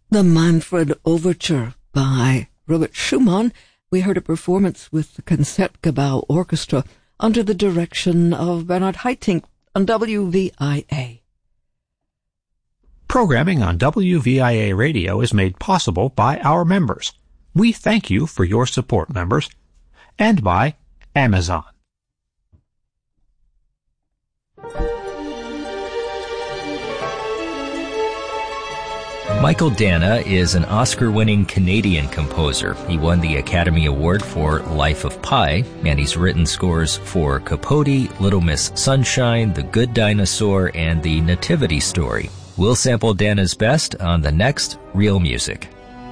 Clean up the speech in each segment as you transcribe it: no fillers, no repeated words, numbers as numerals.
The Manfred Overture by Robert Schumann. We heard a performance with the Concertgebouw Orchestra under the direction of Bernard Haitink on WVIA. Programming on WVIA Radio is made possible by our members. We thank you for your support, members, and by Amazon. Michael Dana is an Oscar-winning Canadian composer. He won the Academy Award for Life of Pi, and he's written scores for Capote, Little Miss Sunshine, The Good Dinosaur, and The Nativity Story. We'll sample Dana's best on the next Real Music.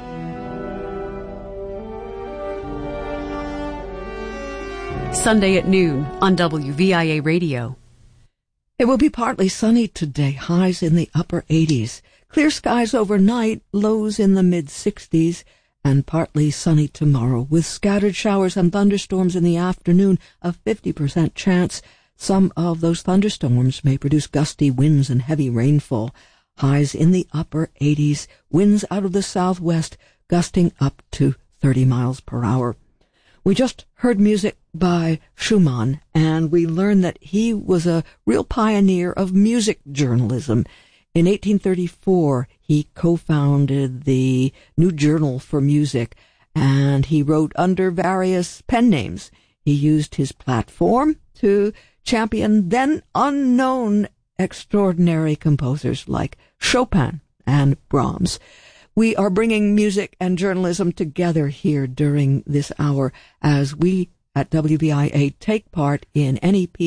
Sunday at noon on WVIA Radio. It will be partly sunny today, highs in the upper 80s. Clear skies overnight, lows in the mid-60s, and partly sunny tomorrow, with scattered showers and thunderstorms in the afternoon, a 50% chance. Some of those thunderstorms may produce gusty winds and heavy rainfall. Highs in the upper 80s, winds out of the southwest, gusting up to 30 miles per hour. We just heard music by Schumann, and we learned that he was a real pioneer of music journalism. In 1834, he co-founded the New Journal for Music, and he wrote under various pen names. He used his platform to champion then unknown extraordinary composers like Chopin and Brahms. We are bringing music and journalism together here during this hour as we at WVIA take part in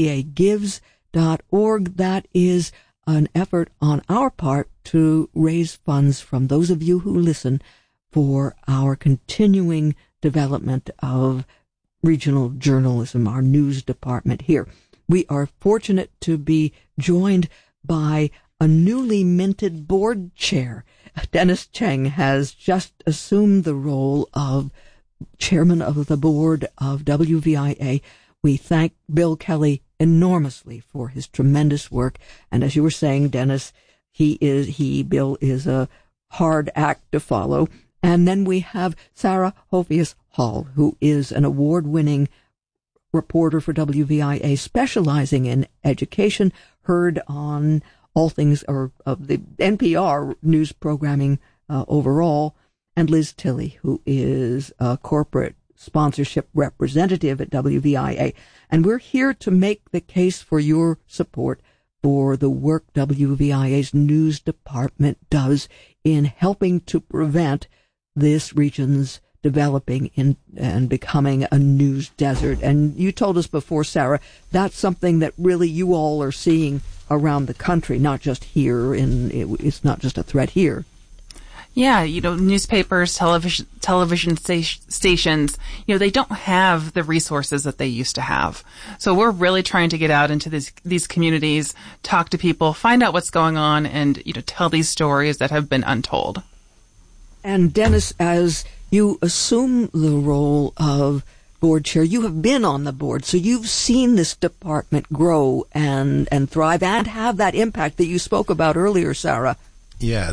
NEPAGives.org. That is an effort on our part to raise funds from those of you who listen for our continuing development of regional journalism, our news department here. We are fortunate to be joined by a newly minted board chair. Dennis Cheng has just assumed the role of chairman of the board of WVIA. We thank Bill Kelly enormously for his tremendous work. And as you were saying, Dennis, Bill is a hard act to follow. And then we have Sarah Hophius Hall, who is an award-winning reporter for WVIA, specializing in education, heard on all things of the NPR news programming overall, and Liz Tilley, who is a corporate sponsorship representative at WVIA. And we're here to make the case for your support for the work WVIA's news department does in helping to prevent this region's developing and becoming a news desert. And you told us before, Sarah, that's something that really you all are seeing around the country, not just here. It's not just a threat here. Yeah, newspapers, television stations, they don't have the resources that they used to have. So we're really trying to get out into these communities, talk to people, find out what's going on, and, tell these stories that have been untold. And Dennis, as you assume the role of board chair, you have been on the board, so you've seen this department grow and thrive and have that impact that you spoke about earlier, Sarah. Yeah,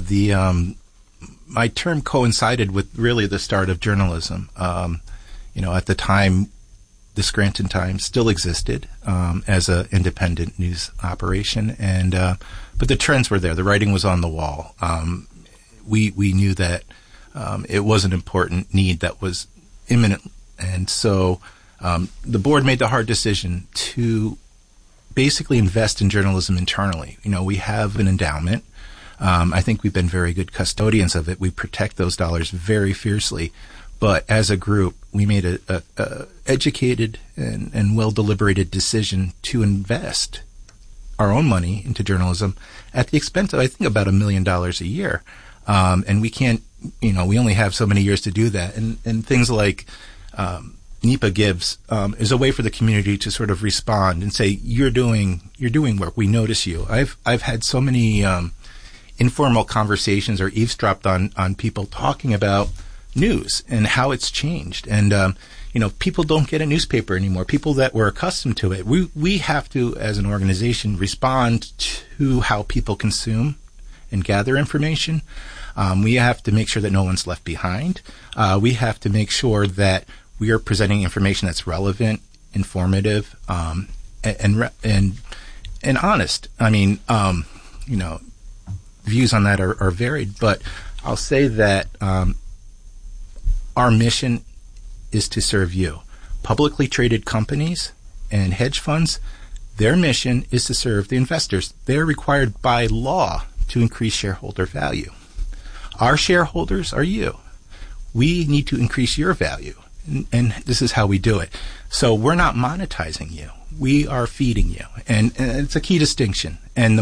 my term coincided with really the start of journalism. At the time, the Scranton Times still existed as an independent news operation, but the trends were there. The writing was on the wall. We knew that it was an important need that was imminent, and so the board made the hard decision to basically invest in journalism internally. We have an endowment. I think we've been very good custodians of it. We protect those dollars very fiercely. But as a group, we made a educated and well-deliberated decision to invest our own money into journalism at the expense of, I think, about $1 million a year. And we can't, we only have so many years to do that. And things like NEPA Gives is a way for the community to sort of respond and say, you're doing work. We notice you. I've had so many informal conversations or eavesdropped on people talking about news and how it's changed. And, people don't get a newspaper anymore. People that were accustomed to it. We have to, as an organization, respond to how people consume and gather information. We have to make sure that no one's left behind. We have to make sure that we are presenting information that's relevant, informative, and honest. I mean, views on that are varied, but I'll say that our mission is to serve you. Publicly traded companies and hedge funds, their mission is to serve the investors. They're required by law to increase shareholder value. Our shareholders are you. We need to increase your value, and this is how we do it. So we're not monetizing you. We are feeding you, and it's a key distinction. And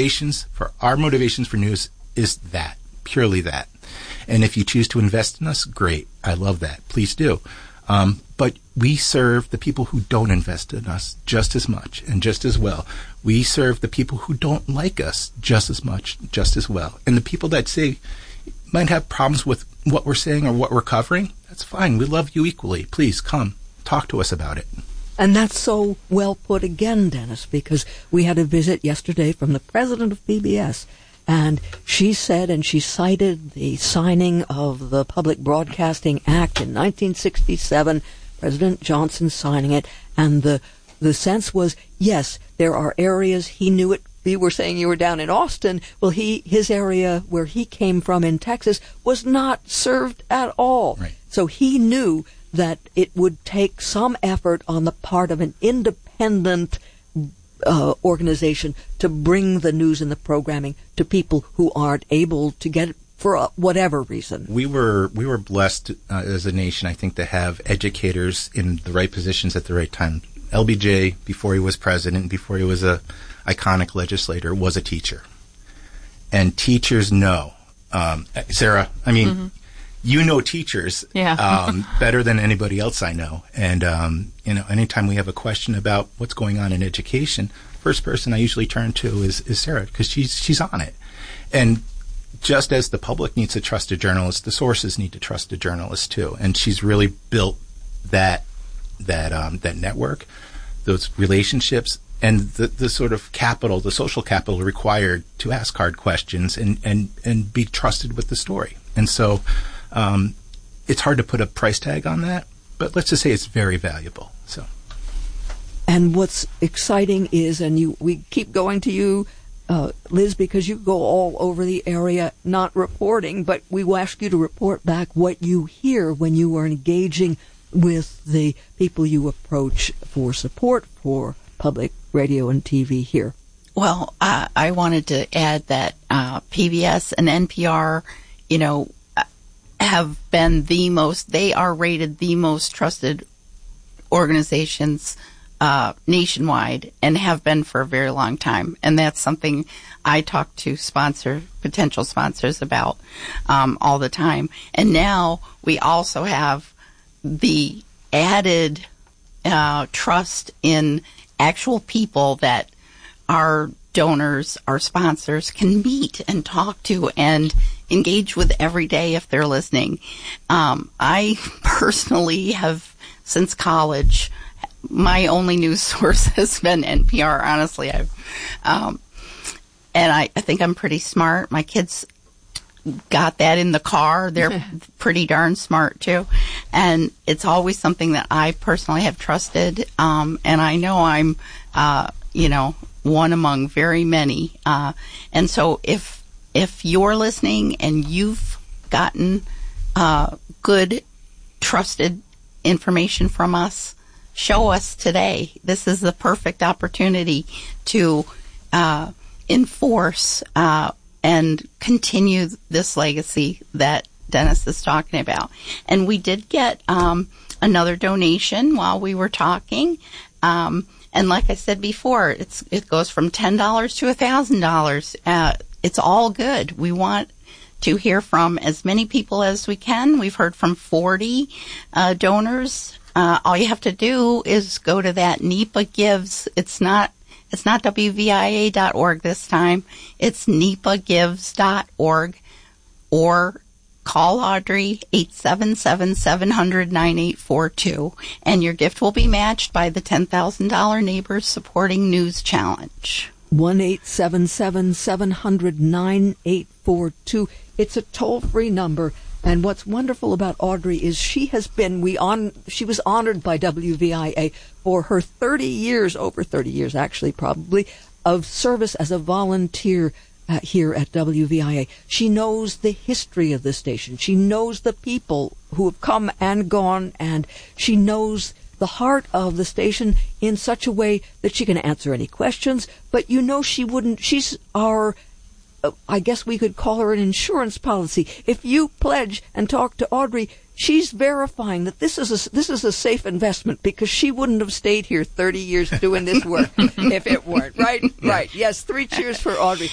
our motivations for news is that, purely that. And if you choose to invest in us, great. I love that. Please do. But we serve the people who don't invest in us just as much and just as well. We serve the people who don't like us just as much, just as well. And the people that say might have problems with what we're saying or what we're covering, that's fine. We love you equally. Please come talk to us about it. And that's so well put again, Dennis, because we had a visit yesterday from the president of PBS, and she said, and she cited the signing of the Public Broadcasting Act in 1967, President Johnson signing it, and the sense was, yes, there are areas, he knew it. You were saying you were down in Austin. Well, his area where he came from in Texas was not served at all. Right. So he knew that it would take some effort on the part of an independent organization to bring the news and the programming to people who aren't able to get it for whatever reason. We were blessed as a nation, I think, to have educators in the right positions at the right time. LBJ, before he was president, before he was a iconic legislator, was a teacher. And teachers know. Sarah, I mean, you know teachers better than anybody else I know. And, anytime we have a question about what's going on in education, first person I usually turn to is Sarah, because she's on it. And just as the public needs to trust a journalist, the sources need to trust a journalist too. And she's really built that network, those relationships, and the sort of capital, the social capital required to ask hard questions and be trusted with the story. And so it's hard to put a price tag on that, but let's just say it's very valuable. So, and what's exciting is, and we keep going to you, Liz, because you go all over the area, not reporting, but we will ask you to report back what you hear when you are engaging with the people you approach for support for public radio and TV here. Well, I wanted to add that PBS and NPR, have been they are rated the most trusted organizations nationwide, and have been for a very long time. And that's something I talk to potential sponsors about all the time. And now we also have the added trust in actual people that our donors, our sponsors can meet and talk to and engage with every day if they're listening. I personally have, since college, my only news source has been NPR, honestly. And I think I'm pretty smart. My kids got that in the car. They're pretty darn smart too. And it's always something that I personally have trusted. And I know I'm, one among very many. And so if you're listening and you've gotten good, trusted information from us, show us today. This is the perfect opportunity to enforce and continue this legacy that Dennis is talking about. And we did get another donation while we were talking. And like I said before, it goes from $10 to $1,000. It's all good. We want to hear from as many people as we can. We've heard from 40 donors. All you have to do is go to that NEPA Gives. It's not WVIA.org this time. It's NEPAgives.org, or call Audrey 877-700-9842, and your gift will be matched by the $10,000 Neighbors Supporting News Challenge. 1-877-700-9842. It's a toll-free number. And what's wonderful about Audrey is she was honored by WVIA for her 30 years, over 30 years actually probably, of service as a volunteer here at WVIA. She knows the history of the station. She knows the people who have come and gone, and she knows the heart of the station in such a way that she can answer any questions, but she's our, I guess we could call her an insurance policy. If you pledge and talk to Audrey, she's verifying that this is a safe investment, because she wouldn't have stayed here 30 years doing this work if it weren't. Right? Yeah. Right. Yes, 3 cheers for Audrey.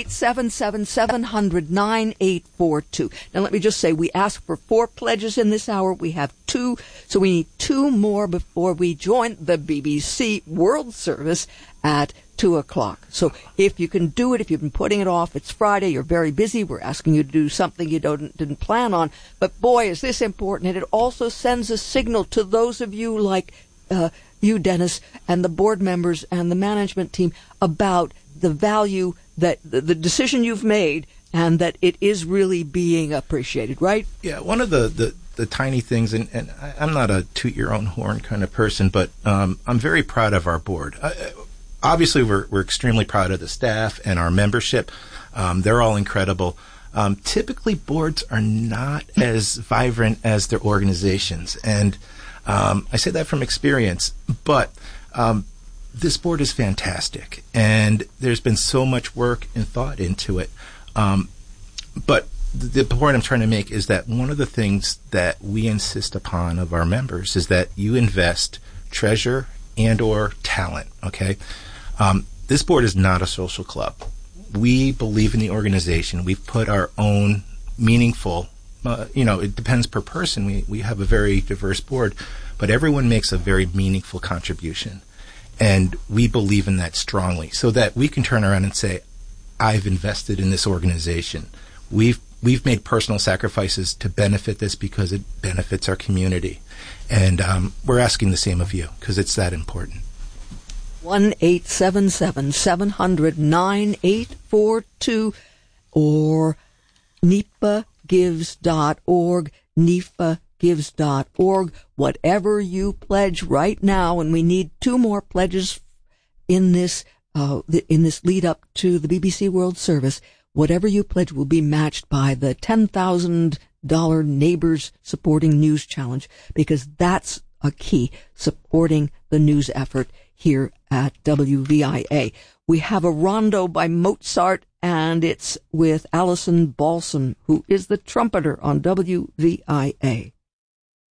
1-877-700-9842. Now let me just say, we asked for 4 pledges in this hour. We have 2, so we need 2 more before we join the BBC World Service at 2 o'clock. So if you can do it, if you've been putting it off, it's Friday, you're very busy, we're asking you to do something you didn't plan on, but boy, is this important. And it also sends a signal to those of you like you, Dennis, and the board members and the management team about the value that the decision you've made, and that it is really being appreciated, right? Yeah, one of the tiny things, and I'm not a toot-your-own-horn kind of person, but I'm very proud of our board. Obviously, we're extremely proud of the staff and our membership. They're all incredible. Typically, boards are not as vibrant as their organizations, and I say that from experience. But this board is fantastic, and there's been so much work and thought into it. But the point I'm trying to make is that one of the things that we insist upon of our members is that you invest treasure and or talent, okay? This board is not a social club. We believe in the organization. We've put our own meaningful, it depends per person. We have a very diverse board, but everyone makes a very meaningful contribution. And we believe in that strongly, so that we can turn around and say, I've invested in this organization. We've made personal sacrifices to benefit this because it benefits our community. And we're asking the same of you, because it's that important. 1-877-700-9842 or NEPAgives.org, NEPAgives.org. Whatever you pledge right now, and we need 2 more pledges in this lead up to the BBC World Service. Whatever you pledge will be matched by the $10,000 Neighbors Supporting News Challenge, because that's a key, supporting the news effort here at WVIA. We have a rondo by Mozart, and it's with Alison Balson, who is the trumpeter on WVIA.